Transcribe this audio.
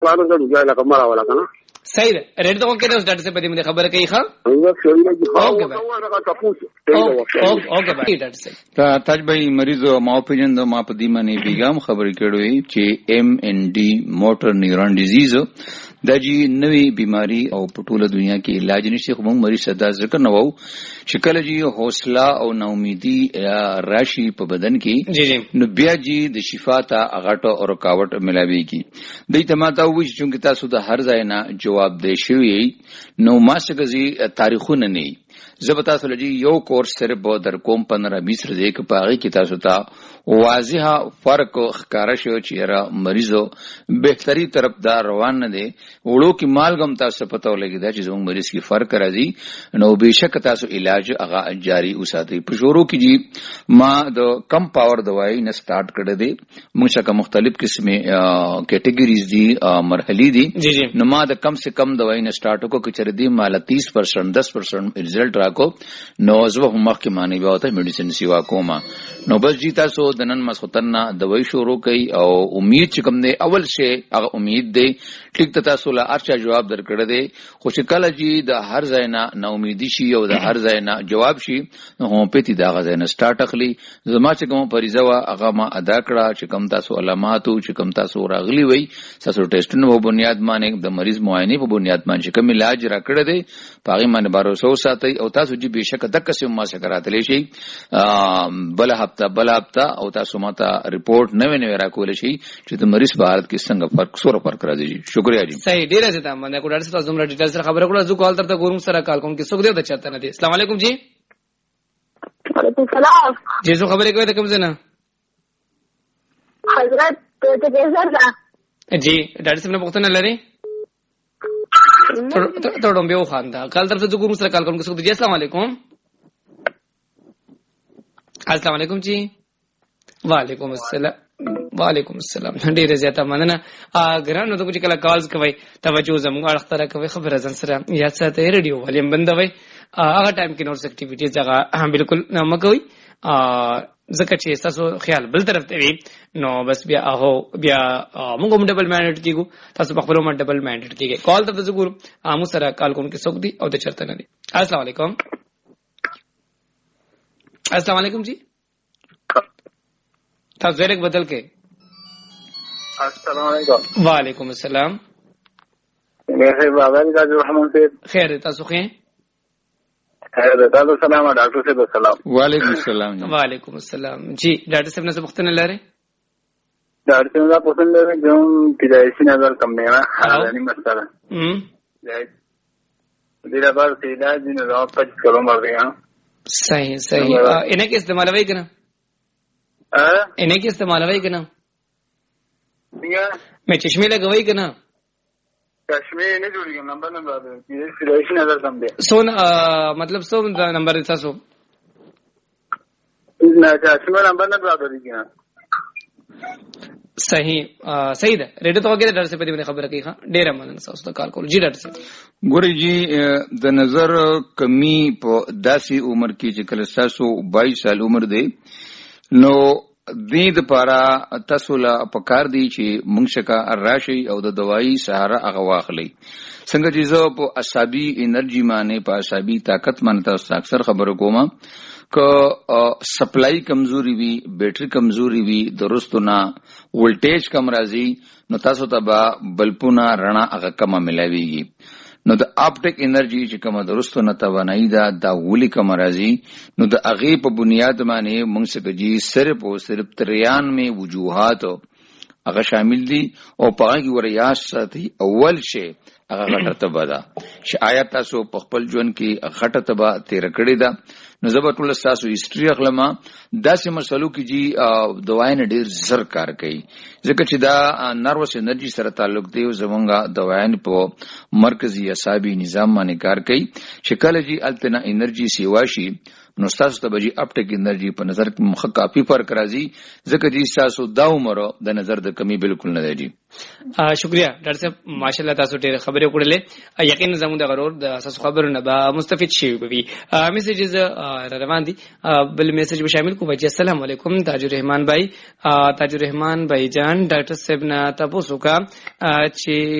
پلانو ته ځای لا کومه ولا کنه صحیح ده ریډ ته کې اوس ډاکټر صاحب دې موږ خبره کوي ښا اوکے بھائی ډاکټر صاحب تاج بھائی مریض ما پیجن د ما په دې باندې بیګام خبرې کړې چې MND موټر نیورون ډیزیز دا جی نوې بیماری او په ټوله دنیا کې علاج نشي خو موږ مریض صدا ذکر نه وو چې کله جی حوصله او ناامیدي راشي په بدن کې نو بیا جی د شفا ته غټه او رکاوټ ملاويږي دوی ته ماته وایي چې تاسو د هر ځای نه جواب دی شوی نو ما څنګه تاریخونه نه زبتا سولجی یو کورس صرف در کوم 15-20 ورځې کې پاغي کې تاسو ته واضحه فرق ښکارا شو چې را مریضو بهتري طرف دا روان نه دي وړو کې مالګم تاسو پته ولګی دا چې زموږ مریض کې فرق راځي نو بهشکه تاسو علاج هغه جاری وساتئ په شروع کې جی ما د کم پاور دوايي نه سٹارټ کړی دی موږ څخه مختلف قسمه کیټګریز دي مرحلي دي نو ما د کم سے کم دوايي نه سٹارټ وکړ چې ردی مال 30% 10% رزلټ راکو نو زه هم مخکې معنی بیا ته میډیسن سیوا کوم نو بس جی تاسو د نن مسختنا دوايي شروع کړي او امید چې کوم دی اول شی هغه امید دی ټیک ته تاسو لا ارچا جواب درکړه دی خو چې کله جی د هر ځای نه امیدي شي او د هر ځای نه جواب شي نو هم پېتی دا غځای نه سٹارټ اخلي زما چې کوم فریضه وا هغه ما ادا کړه چې کوم تاسو علامات او چې کوم تاسو راغلي وي تاسو ټیسټونو په بنیاد باندې د مریض معاینه په بنیاد باندې کوم علاج راکړه دی پاغي باندې باور ساتي او تاسو جی بهشکه د قسم ما څخه راتلی شي بل هفته او تاسو ماته ریپورت نوې راکول شي چې د مریض په حالت کې څنګه فرق راځي شکریا جی صحیح ډیر زیاته باندې کو ډاکټر صاحب زموږ ډیټیل سره خبره کړو زه کال ترته ګورم سره کال کوم کې څوک دی د چاته نه دی السلام علیکم جی وعلیکم السلام جی زه خبرې کوي ته کوم څه نه حضرت ته کیسه ده جی ډاکټر صاحب نه پوښتنه لري ته ډومبه وخاندا کال ترته زه ګورم سره کال کوم کې څوک دی السلام علیکم السلام علیکم جی وعلیکم السلام ډیر زیاته مننه ګرانو ته چې کله کالز کوي توجه زموږ اړه کوي خبره ځن سره یاد ساتي ریډیو ولیم بندوي هغه ټایم کې نورس اکټیویټیز هغه بالکل نه کوي ځکه چې تاسو خیال بل طرف ته وي نو بس بیا موږ هم ډبل مانډیټ کیږو تاسو په خپل هم ډبل مانډیټ کیږي کال ته ضرور مو سره کال کوم کې څوک دی او د چرته نه دی السلام علیکم السلام علیکم جی تاسو ډیرک بدل کې السلام علیکم وعلیکم السلام میرے بابا کا جو رحمان سے خیر تاسو خیر خیر تاسو سلام ډاکټر صاحب السلام وعلیکم السلام وعلیکم السلام جی ډاکټر صاحب نه څه پوښتنه لري ډاکټر صاحب پوښتنه لري کوم پیدایشي نظر کم نه حالاني مسله دې لپاره چې علاج نه راځي کولو مرګه صحیح انہیں کے استعمال ہوئی کہ نا انہیں کے استعمال ہوئی کہ نا میں چشمے لگوئی کہ نا چشمے نہیں جوڑی گا نمبر نظر کم دے سو مطلب سو نمبر تھا سو چشمے نمبر نہ برابر کیا صحیح ده ریډیو ته وګورئ ډاکټر صاحب دې خبره کوي ښه ډیره مننه تاسو ته کال کول جی ډاکټر صاحب ګوري جی د نظر کمی په داسې عمر کې چې کله تاسو 22 سال عمر دی نو دې د پاره تاسو لا پکار دی چې مونږ شکا راشي او د دوايي سهاره هغه واخلي څنګه چې زه په عصبي انرژي باندې په عصبي طاقت باندې تاسو اکثر خبرو کوم که سپلای کمزوري وي بیټری کمزوري وي درستونه ولټیج کم راځي نو تاسو ته به بلپونه رڼا هغه کم ملاويږي نو د اپټیک انرژي چې کومه درستونه توانایي دا ولي کم راځي نو د هغه په بنیاد باندې موږ څنګه جی صرف 93 وجوهات هغه شامل دي او په هغه ورياس ساتي اول شی هغه غټه تبا ده چې آیا تاسو په خپل ژوند کې غټه تبا تیر کړی ده نو زبر ټول تاسو هیستوري اخلمه داسې مسلو کې جی دوايي نه ډیر زر کار کوي ځکه چې دا نروس انرژي سره تعلق دی او زمونږه دوايي په مرکزي اعصابي نظام باندې کار کوي چې کله جی التنا انرژي سیوا شي نو تاسو ته به اپټیک انرژي په نظر کې مخ کافي فرق راځي ځکه چې تاسو دا عمر د نظر د کمی بالکل نه دی. شکریہ ډاکټر صاحب ماشاءالله تاسو ډېر خبرې وکړلې یقینا زموږ د غرور د اساس خبرونه به مستفید شي وي. میسیجز روان دي بل میسج به شامل کو بچي. السلام علیکم تاج الرحمن بھائی جان ډاکټر صاحب نه تاسو کا چې